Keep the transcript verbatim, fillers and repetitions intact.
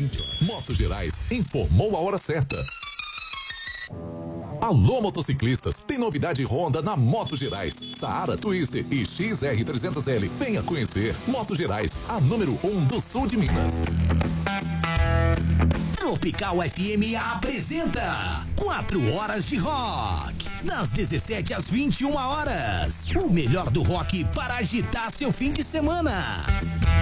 vinte horas. Motos Gerais informou a hora certa. Alô, motociclistas, tem novidade Honda na Motos Gerais. Saara, Twister e X R trezentos L. Venha conhecer Motos Gerais, a número um do sul de Minas. Tropical F M apresenta quatro horas de rock. Das dezessete às vinte e uma horas. O melhor do rock para agitar seu fim de semana.